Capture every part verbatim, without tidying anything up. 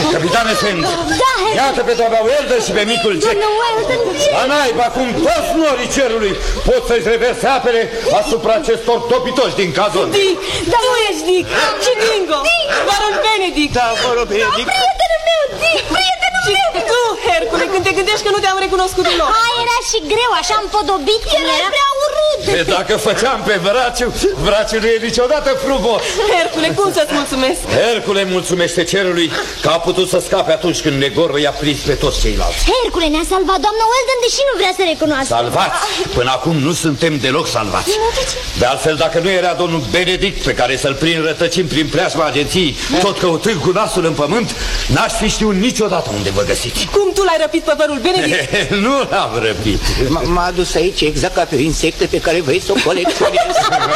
Capitane Sand, da, iată pe doamna Weldon și pe micul Jack. La naiba, acum toți norii cerului pot să-și reverse apele asupra acestor topitoși din cazon. Dick, da, nu ești Dick, ci Dingo, baron Benedict. Da, baron Benedict. Prietenul meu, Dick, prietenul meu. Și tu, Hercule, când te gândești că nu te-am recunoscut deloc. Hai, era și greu, așa împodobit. Era prea urât. E, dacă făceam pe vraciu, vraciul nu e niciodată frumos. Hercule, cum să-ți mulțumesc? Hercule mulțumește cerului că a putut să scape atunci când Negoro i-a prins pe toți ceilalți. Hercule ne-a salvat, doamna Weldon, deși nu vrea să recunoască. Salvați? Până acum nu suntem deloc salvați. De altfel, dacă nu era domnul Benedict, pe care să-l prind rătăcim prin preajma agenției, tot căutând cu nasul în pământ, n-aș fi știut niciodată unde vă găsiți. Cum tu l-ai răpit pe părul Benedict? Nu l-am răpit. M-a adus aici exact ca pe o insectă pe care vrei să o colecționezi.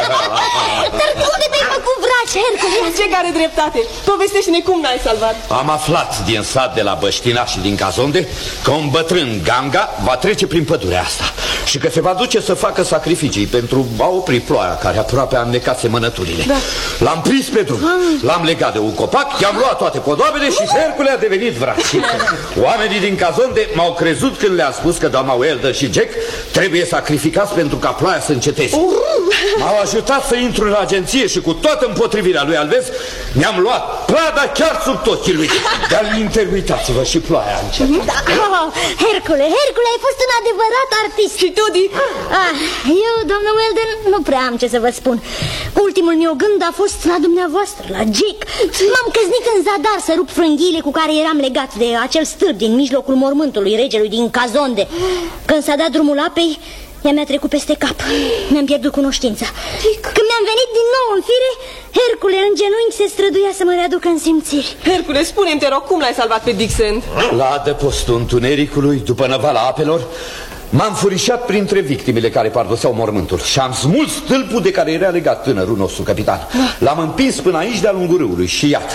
Dar unde te-ai făcut vraci, Hercule? Ce care dreptate? Povestește-ne cum n-ai salvat. Am aflat din sat de la Băștina și din Cazonde că un bătrân Ganga va trece prin pădurea asta și că se va duce să facă sacrificii pentru a opri ploaia care aproape a înnecat semănăturile. Da. L-am prins pe drum, l-am legat de un copac, i-am luat toate podoabele și Hercule a devenit vrac. Oamenii din Cazonde m-au crezut când le-am spus că doamna Weldon și Jack trebuie sacrificați pentru ca ploaia să înceteze. M-au ajutat să intru în agenție și cu toată împotrivirea lui Alves mi-am luat prada chiar sub ochii lui. Dar uitați-vă, și ploaia a început. Da. Oh, Hercule, Hercule, ai fost un adevărat artist. Și tu, Dick? Ah, eu, doamnă Weldon, nu prea am ce să vă spun. Ultimul meu gând a fost la dumneavoastră, la Jack. M-am căznit în zadar să rup frânghiile cu care eram legat de acel stâlp din mijlocul mormântului regelui din Cazonde. Când s-a dat drumul apei, ea mi-a trecut peste cap. Mi-am pierdut cunoștința. Când mi-am venit din nou în fire, Hercule în genunchi se străduia să mă readucă în simțiri. Hercule, spune-mi, te rog, cum l-ai salvat pe Dick Sand? La adăpostul întunericului, după năvala apelor, m-am furișat printre victimele care pardoseau mormântul și am smuls stâlpul de care era legat tânărul nostru capitan. L-am împins până aici de-a lungul râului și iată.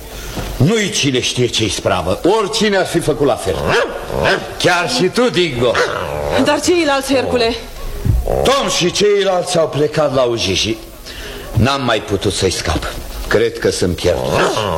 Nu-i cine știe ce-i spravă. Oricine ar fi făcut la fel. Chiar și tu, Dingo. Dar ceilalți, Hercule? Tom și ceilalți au plecat la Ujiji. N-am mai putut să-i scap. Cred că sunt pierdut.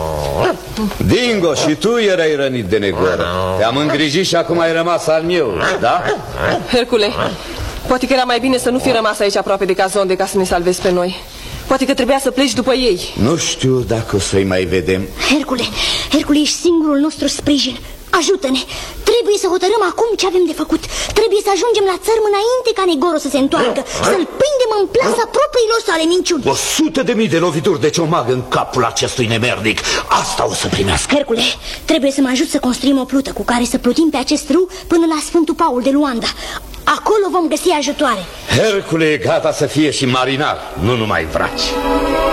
Dingo, și tu erai rănit de Negoro. Te-am îngrijit și acum ai rămas al meu, da? Hercule, poate că era mai bine să nu fi rămas aici aproape de Cazonde ca să ne salvezi pe noi. Poate că trebuia să pleci după ei. Nu știu dacă o să-i mai vedem. Hercule, Hercule, ești singurul nostru sprijin. Ajută-ne! Trebuie să hotărâm acum ce avem de făcut. Trebuie să ajungem la țărm înainte ca Negoro să se întoarcă, să-l prindem în plasa propriilor sale minciuni. O sută de mii de lovituri de ciomag în capul acestui nemernic. Asta o să primească. Hercule, trebuie să mă ajut să construim o plută cu care să plutim pe acest râu până la Sfântul Paul de Luanda. Acolo vom găsi ajutoare. Hercule e gata să fie și marinar, nu numai vraci.